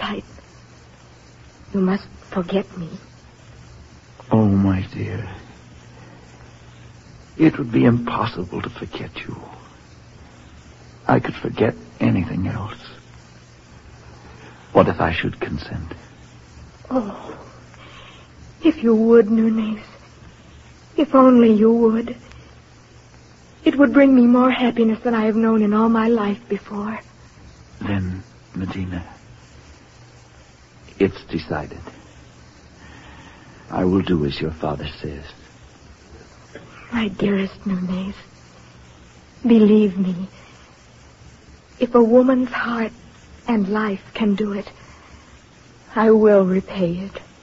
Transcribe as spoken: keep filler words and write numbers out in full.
tight. You must forget me. Oh, my dear. It would be impossible to forget you. I could forget anything else. What if I should consent? Oh, if you would, Nunez. If only you would. It would bring me more happiness than I have known in all my life before. Then, Medina, it's decided. I will do as your father says. My dearest Nunez, believe me, if a woman's heart and life can do it, I will repay it.